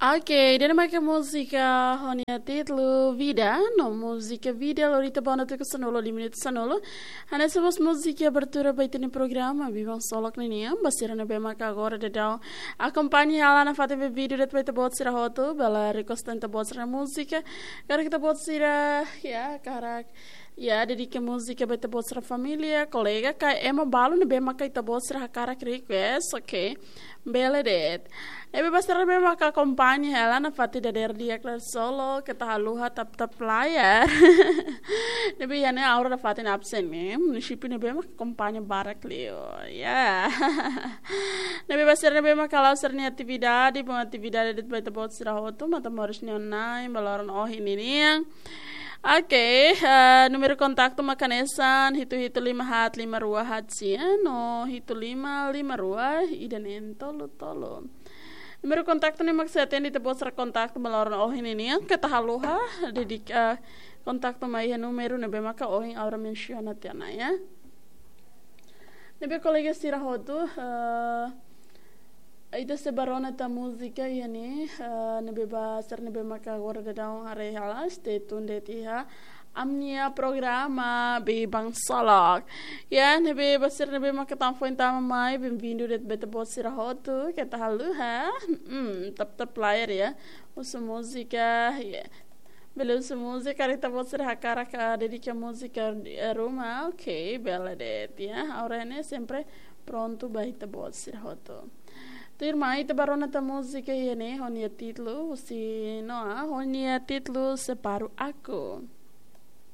Ok, dan make música honia título Vida, no música Vida, Lorita Bona tu sanolo limite sanolo. Hana sabos música abertura para ter programa, vivam solo clinia, basira na bema que agora de dão. Acompanhe ela na fata vídeo de tu bot sira hoto, bela recostante bot sira música. Cara que tu bot sira, ya, cara. Ya, dedica música para bot sira família, colega, que é uma balo na bema que tu bot sira cara request, ok. Bela det. Ebe bastar be maka acompanha ela na fatida der dia claro solo que tá luha tap player. Nebe ya ne aura fatin absent me. Município nebe maka acompanha barakli. Yeah. Nebe bastar nebe maka lau serni atividade, bom atividade de baita bot sirahoto, mata moris nionai, baloran oh ini. Oke, numero kontak makanesan hitu 5 hat no hitu 5 idan tolo. Numero kontak ni magseten dito po sa kontak malaran ohin ini ang katahaluha dedik kontak mai numero nebe maka ohin aura mencionat yana ya. Nebe kolega sirahoto ida se barona ta música yani nebe basar nebe maka agora da daun are hala stay tuned tiha amnia programa bebang salak ya nebe basar nebe maka tamfoin tama mai bem-vindo det beta bosira hotu que tá luha tap player ya usa música ya beleza música rita bosira hakara ka dedica música Roma ok bela det ya ora ne sempre pronto baita bosira hotu Irmã, ita barona ta música e né, honia título, se não há, honia título separo aku.